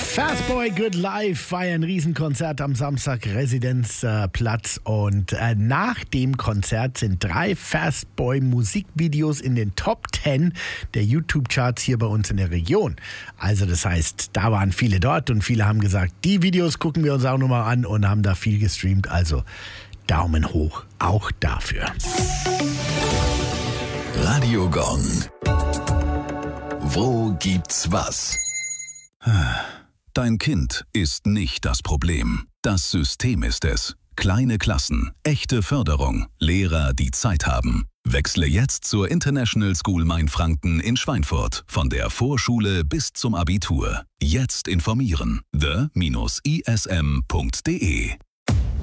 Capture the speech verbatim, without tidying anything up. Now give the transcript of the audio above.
Fastboy Good Life war ja ein Riesenkonzert am Samstag, Residenzplatz. Und äh, nach dem Konzert sind drei Fastboy-Musikvideos in den Top Ten der YouTube-Charts hier bei uns in der Region. Also das heißt, da waren viele dort und viele haben gesagt, die Videos gucken wir uns auch nochmal an und haben da viel gestreamt. Also Daumen hoch auch dafür. Radio Gong. Wo gibt's was? Dein Kind ist nicht das Problem. Das System ist es. Kleine Klassen, echte Förderung, Lehrer, die Zeit haben. Wechsle jetzt zur International School Mainfranken in Schweinfurt. Von der Vorschule bis zum Abitur. Jetzt informieren. the dash i s m punkt d e